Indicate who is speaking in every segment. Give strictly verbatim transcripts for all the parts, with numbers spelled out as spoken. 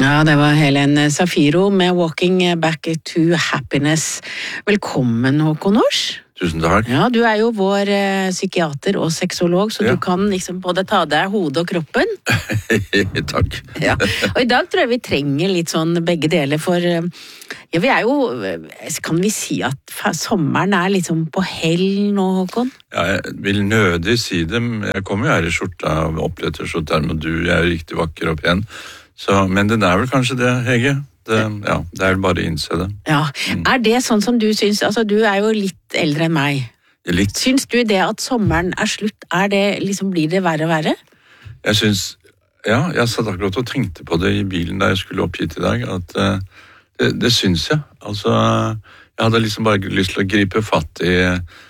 Speaker 1: Ja, det var Helen Safiro med Walking Back to Happiness. Velkommen, Håkon Ors.
Speaker 2: Tusen takk.
Speaker 1: Ja, du er jo vår eh, psykiater og sexolog, så ja. Du kan liksom både ta deg hodet og kroppen.
Speaker 2: Takk.
Speaker 1: Ja. Og i dag tror jeg vi trenger litt sånn begge deler, for ja, vi er jo, kan vi si at sommeren er liksom på hell nå, Håkon?
Speaker 2: Ja, jeg vil nødig si det, jeg kommer jo her i skjorta, oppletter skjorta, men du er jo riktig vakker og pen. Så, men det er vel kanskje det, Hege. Det, ja, det er vel bare å innse det.
Speaker 1: Ja, mm. Er det sånn som du syns, altså du er jo litt eldre enn meg.
Speaker 2: Litt.
Speaker 1: Syns du det at sommeren er slutt, er det, liksom, blir det verre og verre?
Speaker 2: Jeg syns, ja, jeg satt akkurat og tenkte på det i bilen da jeg skulle opp hit i dag, at uh, det, det syns jeg. Altså, jeg hadde liksom bare lyst til å gripe fatt i...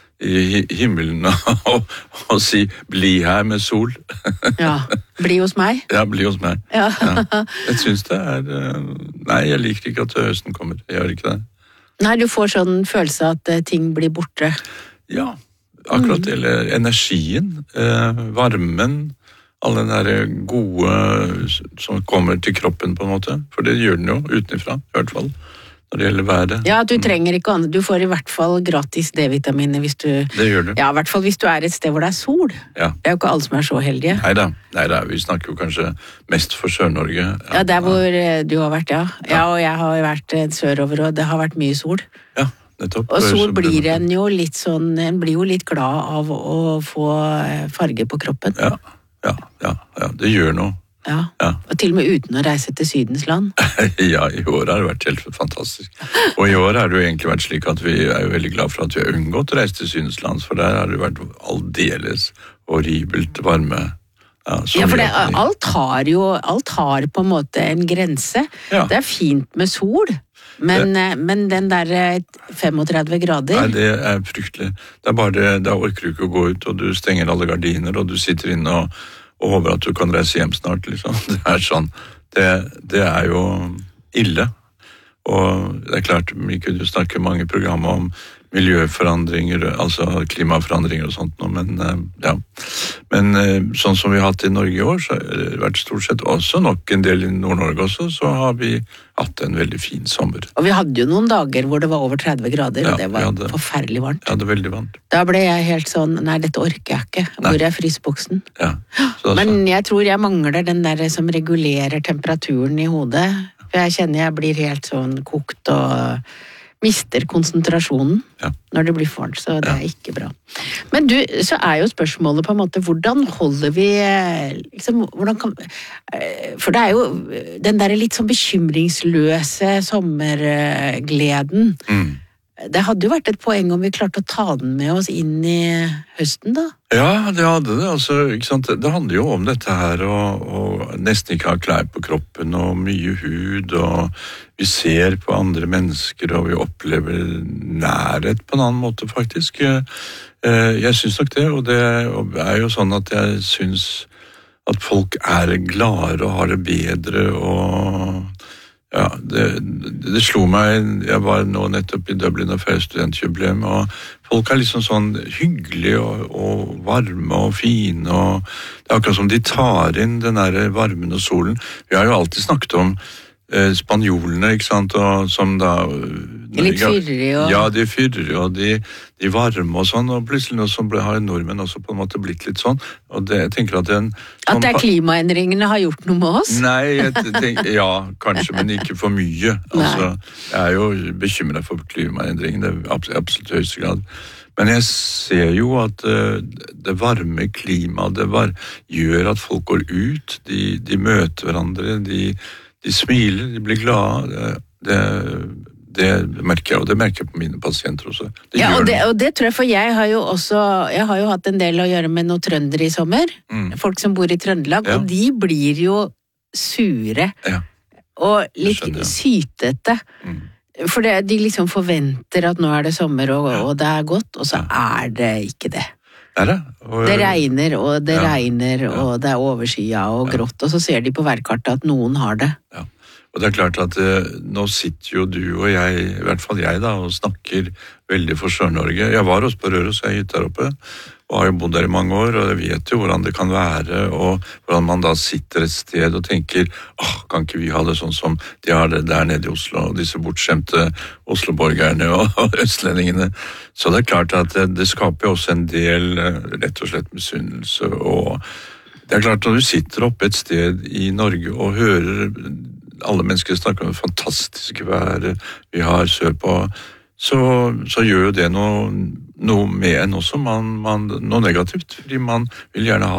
Speaker 2: i himmelen og, og, og si, bli her med sol.
Speaker 1: Ja, bli hos meg.
Speaker 2: Ja, bli hos meg.
Speaker 1: Ja.
Speaker 2: Ja. Jeg synes det er... Nei, jeg liker ikke at høsten kommer. Jeg gjør ikke det.
Speaker 1: Nei, du får sånn følelse at ting blir borte.
Speaker 2: Ja, akkurat. Mm. Eller energien, eh, varmen, all den der gode som kommer til kroppen på en måte. For det gjør den jo utenfra, i hvert fall. Når det gjelder været.
Speaker 1: Ja, du trenger ikke annet. Du får i hvert fall gratis D-vitaminer hvis du...
Speaker 2: Det gjør du.
Speaker 1: Ja, i hvert fall hvis du er et sted hvor det er sol.
Speaker 2: Ja.
Speaker 1: Det er jo ikke alle som er så heldige.
Speaker 2: Neida, neida. Vi snakker jo kanskje mest for Sør-Norge. Ja,
Speaker 1: ja, der hvor du har vært, ja. Ja, og jeg har vært sørover, og det har vært mye sol.
Speaker 2: Ja, nettopp.
Speaker 1: Og sol blir en jo litt sånn, en blir jo litt glad av å få farge på kroppen.
Speaker 2: Ja, ja, ja, ja. Det gjør noe.
Speaker 1: Ja. Ja, og til og med uten å reise til Sydens land.
Speaker 2: Ja, i år har det vært helt fantastisk. Og i år har det jo egentlig vært slik at vi er jo veldig glad for at vi har unngått å reise til Sydens land, for der har det vært aldeles horribelt varme. Ja,
Speaker 1: ja, for det, alt har jo, alt har på en måte en grense. Ja. Det er fint med sol, men, det, men den der femogtredve grader...
Speaker 2: Nei, det er fryktelig. Det er bare, da orker du ikke å gå ut, og du stenger alle gardiner, og du sitter inne og og håper at du kan reise hjem snart, liksom. Det er sånn, det, det er jo ille. Og det er klart, vi kunne jo snakke mange programmer om miljøforandringer, altså klimaforandringer og sånt, men ja. Men sånn som vi har hatt i Norge i år, så har det vært stort sett også nok en del i Nord-Norge også, så har vi hatt en veldig fin sommer.
Speaker 1: Og vi hadde jo noen dager hvor det var over tretti grader, ja, og det var hadde, forferdelig varmt.
Speaker 2: Ja, det var veldig varmt.
Speaker 1: Da ble jeg helt sånn, nei, dette orker jeg ikke. Hvor nei. Er fryseboksen?
Speaker 2: Ja. Så,
Speaker 1: men jeg tror jeg mangler den der som regulerer temperaturen i hodet. For jeg kjenner jeg blir helt sånn kokt og mister konsentrasjonen ja. Når det blir for varmt, så det ja. Er ikke bra. Men du, så er jo spørsmålet på en måte, hvordan holder vi, liksom, hvordan kan, for det er jo den der litt sånn bekymringsløse sommergleden. Mm. Det hadde jo vært et poeng om vi klarte å ta den med oss inn i høsten, da.
Speaker 2: Ja, det hadde det. Altså, ikke sant? Det handler jo om dette her å, å nesten ikke ha klær på kroppen og mye hud, og vi ser på andre mennesker, og vi opplever nærhet på en annen måte, faktisk. Jeg synes nok det, og det er jo sånn at jeg synes at folk er gladere og har det bedre, og... Ja, det, det, det slo meg, jeg var nå nettopp i Dublin og feiret studentjubileum, og folk er liksom sånn hyggelige og, og varme og fine, og det er akkurat som de tar inn den der varmen og solen. Vi har jo alltid snakket om eh, spanjolene, ikke sant, og som da...
Speaker 1: Litt fyrre og...
Speaker 2: Ja, de fyrre og de, de varme og sånn, og plutselig nå så har nordmenn også på en måte blitt litt sånn, og det, jeg tenker at den...
Speaker 1: At det er klimaendringene har gjort noe med oss?
Speaker 2: Nei, jeg tenker, ja, kanskje, men ikke for mye. Altså, jeg er jo bekymret for klimaendringene, det er absolutt høyeste grad. Men jeg ser jo at uh, det varme klimaet, det var, gjør at folk går ut, de, de møter hverandre, de, de smiler, de blir glade, det... det Det merker jeg, og det merker jeg på mine pasienter også. Det
Speaker 1: ja, og det, og det tror jeg, for jeg har jo også, jeg har jo hatt en del å gjøre med noen trøndere i sommer, mm. folk som bor i Trøndelag, ja. Og de blir jo sure, ja. Og litt skjønner, ja. Sytete, mm. for det, de liksom forventer at nå er det sommer, og, ja. Og det er godt, og så ja. Er det ikke det.
Speaker 2: Er det? Og,
Speaker 1: det regner, og det
Speaker 2: ja.
Speaker 1: regner, og ja. Det er overskya og grått, og så ser de på værkartet at noen har det.
Speaker 2: Ja. Og det er klart at eh, nå sitter jo du og jeg, i hvert fall jeg da, og snakker veldig for Sør-Norge. Jeg var også på Røros, jeg er hytt der oppe, og har jo bodd der i mange år, og jeg vet jo hvordan det kan være, og hvordan man da sitter et sted og tenker, åh, kan ikke vi ha det sånn som de har det der nede i Oslo, og disse bortskjemte Oslo-borgerne og, og østlendingene. Så det er klart at det, det skaper jo også en del, rett og slett, misunnelse, og det er klart, når du sitter oppe et sted i Norge og hører alle mennesker snakke om det fantastiske været vi har sørpå, så, så gjør jo det noe, noe med en også, man, man, noe negativt, fordi man vil gjerne ha